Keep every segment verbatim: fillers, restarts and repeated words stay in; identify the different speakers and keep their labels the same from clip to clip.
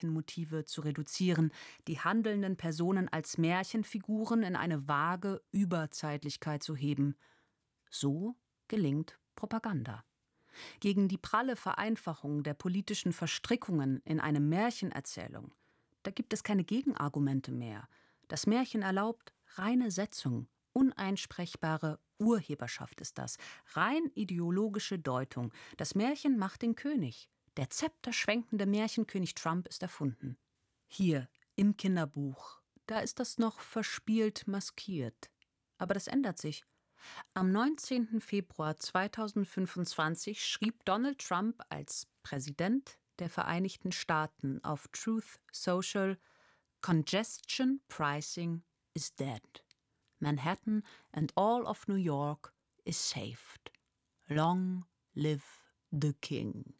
Speaker 1: Geschichtenmotive zu reduzieren, die handelnden Personen als Märchenfiguren in eine vage Überzeitlichkeit zu heben. So gelingt Propaganda. Gegen die pralle Vereinfachung der politischen Verstrickungen in eine Märchenerzählung, da gibt es keine Gegenargumente mehr. Das Märchen erlaubt reine Setzung, uneinsprechbare Urheberschaft ist das, rein ideologische Deutung. Das Märchen macht den König. Der zepterschwenkende Märchenkönig Trump ist erfunden. Hier, im Kinderbuch, da ist das noch verspielt maskiert. Aber das ändert sich. Am neunzehnten Februar zweitausendfünfundzwanzig schrieb Donald Trump als Präsident der Vereinigten Staaten auf Truth Social: Congestion pricing is dead. Manhattan and all of New York is saved. Long live the King.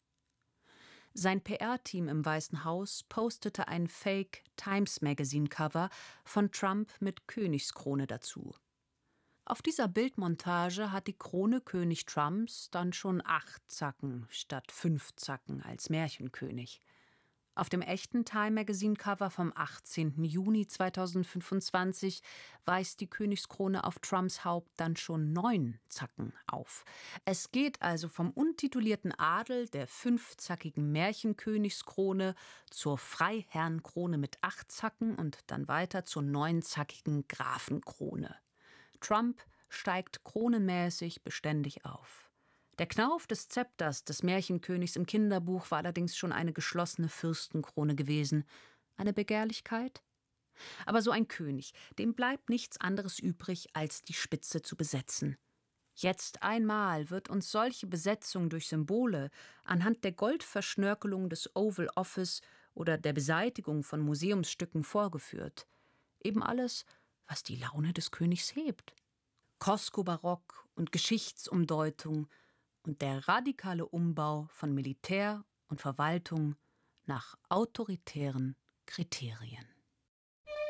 Speaker 1: Sein P R-Team im Weißen Haus postete ein Fake-Times-Magazine-Cover von Trump mit Königskrone dazu. Auf dieser Bildmontage hat die Krone König Trumps dann schon acht Zacken statt fünf Zacken als Märchenkönig. Auf dem echten Time-Magazine-Cover vom achtzehnten Juni zweitausendfünfundzwanzig weist die Königskrone auf Trumps Haupt dann schon neun Zacken auf. Es geht also vom untitulierten Adel der fünfzackigen Märchenkönigskrone zur Freiherrenkrone mit acht Zacken und dann weiter zur neunzackigen Grafenkrone. Trump steigt kronenmäßig beständig auf. Der Knauf des Zepters des Märchenkönigs im Kinderbuch war allerdings schon eine geschlossene Fürstenkrone gewesen. Eine Begehrlichkeit? Aber so ein König, dem bleibt nichts anderes übrig, als die Spitze zu besetzen. Jetzt einmal wird uns solche Besetzung durch Symbole anhand der Goldverschnörkelung des Oval Office oder der Beseitigung von Museumsstücken vorgeführt. Eben alles, was die Laune des Königs hebt. Cosco-Barock und Geschichtsumdeutung und der radikale Umbau von Militär und Verwaltung nach autoritären Kriterien.